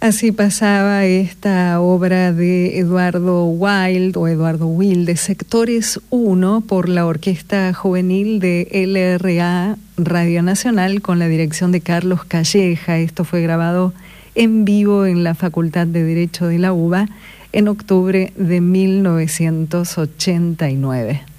Así pasaba esta obra de Eduardo Wilde, Sectores 1, por la Orquesta Juvenil de LRA Radio Nacional con la dirección de Carlos Calleja. Esto fue grabado en vivo en la Facultad de Derecho de la UBA en octubre de 1989.